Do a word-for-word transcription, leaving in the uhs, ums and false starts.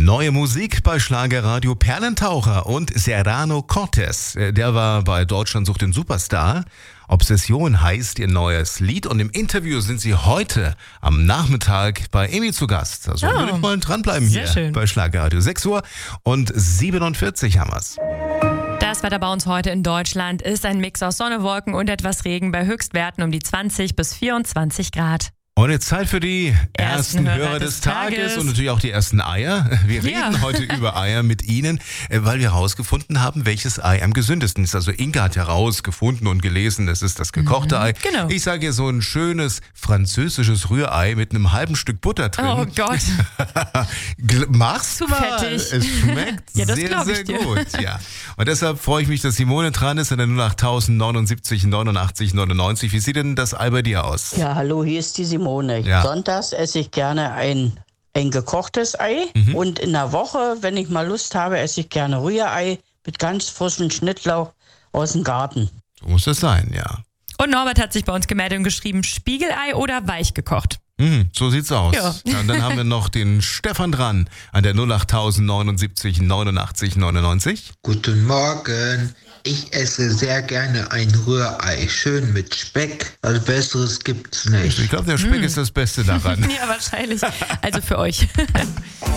Neue Musik bei Schlagerradio. Perlentaucher und Serrano Cortés. Der war bei Deutschland sucht den Superstar. Obsession heißt ihr neues Lied und im Interview sind sie heute am Nachmittag bei Emi zu Gast. Also Oh, würde ich mal dranbleiben sehr hier schön. bei Schlagerradio. sechs Uhr und siebenundvierzig haben wir's. Das Wetter bei uns heute in Deutschland ist ein Mix aus Sonne, Wolken und etwas Regen bei Höchstwerten um die zwanzig bis vierundzwanzig Grad. Und jetzt Zeit für die ersten, Ersten Hörer, Hörer des des Tages. Tages. Und natürlich auch die ersten Eier. Wir Ja. reden heute über Eier mit Ihnen, äh, weil wir herausgefunden haben, welches Ei am gesündesten ist. Also Inga hat herausgefunden und gelesen, es ist das gekochte Ei. genau. Ich sage ihr so ein schönes französisches Rührei mit einem halben Stück Butter drin. Oh Gott. Gl- Mach's Zu mal. fettig. Es schmeckt Ja, das sehr, glaub ich sehr dir. gut. Ja. Und deshalb freue ich mich, dass Simone dran ist in der null acht neunundsiebzig neunundachtzig neunundneunzig. Wie sieht denn das Ei bei dir aus? Ja, hallo, hier ist die Simone. Ja. Sonntags esse ich gerne ein, ein gekochtes Ei. Mhm. Und in der Woche, wenn ich mal Lust habe, esse ich gerne Rührei mit ganz frischem Schnittlauch aus dem Garten. So muss das sein, ja. Und Norbert hat sich bei uns gemeldet und geschrieben, Spiegelei oder weich gekocht. Mhm, so sieht's aus. Ja. Ja, und dann haben wir noch den Stefan dran an der null acht neunundsiebzig neunundachtzig neunundneunzig. Guten Morgen. Ich esse sehr gerne ein Rührei. Schön mit Speck. Was Besseres gibt's nicht. Ich glaube, der Speck ist das Beste daran. Ja, wahrscheinlich. Also für euch.